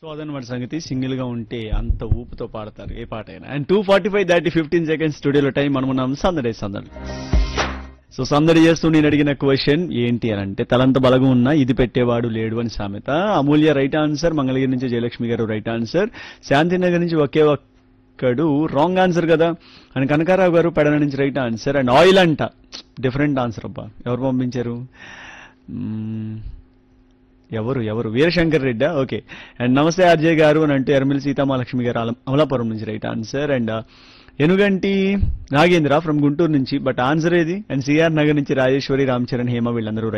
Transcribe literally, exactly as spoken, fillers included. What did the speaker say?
So అదనమాట సంగతి. Single గా ఉంటే అంత ఊపుతో పాడతారు ఏ పాట అయినా. అండ్ టూ ఫార్టీ ఫైవ్ దాటి ఫిఫ్టీన్ సెకండ్స్ స్టూడియోలో టైం. మనం ఉన్నాం సందడి సందడి. సో సందడి చేస్తూ నేను అడిగిన క్వశ్చన్ ఏంటి అని అంటే, తలంత బలగం ఉన్నా ఇది పెట్టేవాడు లేడు అని సామెత. అమూల్య రైట్ ఆన్సర్. మంగళగిరి నుంచి జయలక్ష్మి గారు రైట్ ఆన్సర్. శాంతినగర్ నుంచి ఒకే ఒక్కడు రాంగ్ ఆన్సర్ కదా. అండ్ కనకారావు గారు పెడన నుంచి రైట్ ఆన్సర్. అండ్ ఆయిల్ అంట డిఫరెంట్ ఆన్సర్. అబ్బా ఎవరు పంపించారు? మ్మ్, ఎవరు ఎవరు వీరశంకర్ రెడ్డా? ఓకే. అండ్ నమస్తే ఆర్జే గారు అని అంటూ ఎర్మిల్ సీతామహాలక్ష్మి గారు అల- అమలాపురం నుంచి right answer. And Enuganti Nagendra from Guntur నుంచి, బట్ ఆన్సర్ ఏది? అండ్ సిఆర్ నగర్ నుంచి రాజేశ్వరి రామచరణ్ హేమ వీళ్ళందరూ